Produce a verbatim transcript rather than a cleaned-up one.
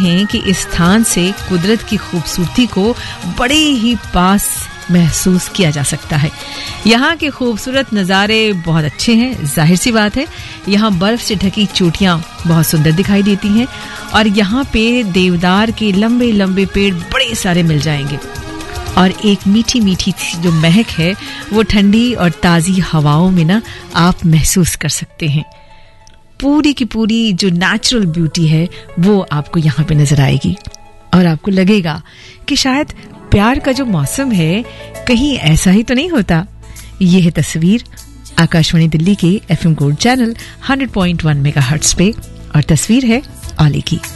हैं कि इस स्थान से कुदरत की खूबसूरती को बड़े ही पास महसूस किया जा सकता है। यहाँ के खूबसूरत नज़ारे बहुत अच्छे हैं, जाहिर सी बात है। यहाँ बर्फ से ढकी चोटियाँ बहुत सुंदर दिखाई देती हैं और यहाँ पे देवदार के लंबे लंबे पेड़ बड़े सारे मिल जाएंगे और एक मीठी मीठी जो महक है वो ठंडी और ताज़ी हवाओं में ना आप महसूस कर सकते हैं। पूरी की पूरी जो नेचुरल ब्यूटी है वो आपको यहाँ पे नजर आएगी और आपको लगेगा कि शायद प्यार का जो मौसम है कहीं ऐसा ही तो नहीं होता। ये है तस्वीर आकाशवाणी दिल्ली के FM gold channel hundred point one megahertz पे और तस्वीर है ओली की।